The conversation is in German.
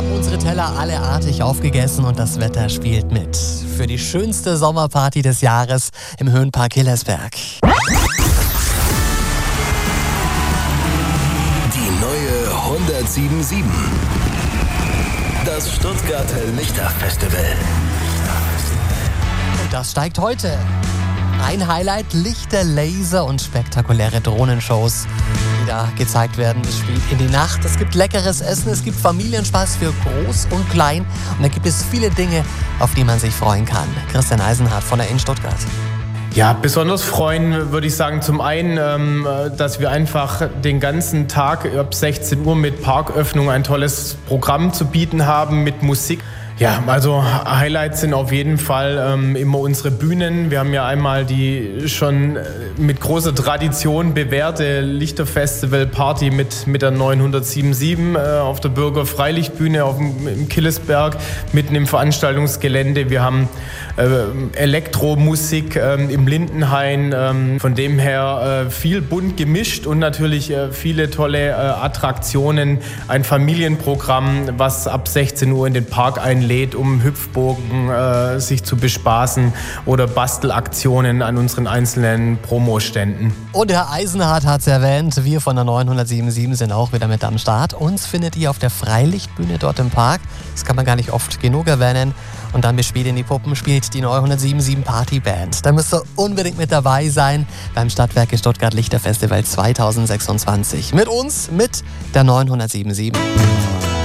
haben unsere Teller alle artig aufgegessen und das Wetter spielt mit. Für die schönste Sommerparty des Jahres im Höhenpark Hillersberg. Die neue 107.7. Das Stuttgarter Lichterfestival. Und das steigt heute. Ein Highlight: Lichter, Laser und spektakuläre Drohnenshows, die da gezeigt werden. Es spielt in die Nacht, es gibt leckeres Essen, es gibt Familienspaß für Groß und Klein und da gibt es viele Dinge, auf die man sich freuen kann. Christian Eisenhardt von der In Stuttgart. Ja, besonders freuen würde ich sagen, zum einen, dass wir einfach den ganzen Tag ab 16 Uhr mit Parköffnung ein tolles Programm zu bieten haben mit Musik. Ja, also Highlights sind auf jeden Fall immer unsere Bühnen. Wir haben ja einmal die schon mit großer Tradition bewährte Lichterfestival-Party mit der 907.7 auf der Bürger-Freilichtbühne im Killesberg, mitten im Veranstaltungsgelände. Wir haben Elektromusik im Lindenhain, von dem her viel bunt gemischt und natürlich viele tolle Attraktionen. Ein Familienprogramm, was ab 16 Uhr in den Park einlädt, um Hüpfburgen sich zu bespaßen oder Bastelaktionen an unseren einzelnen Promoständen. Und Herr Eisenhardt hat es erwähnt, wir von der 907.7 sind auch wieder mit am Start. Uns findet ihr auf der Freilichtbühne dort im Park. Das kann man gar nicht oft genug erwähnen. Und dann bespielt in die Puppen spielt die 907.7 Partyband. Da müsst ihr unbedingt mit dabei sein beim Stadtwerke Stuttgart Lichterfestival 2026. Mit uns, mit der 907.7.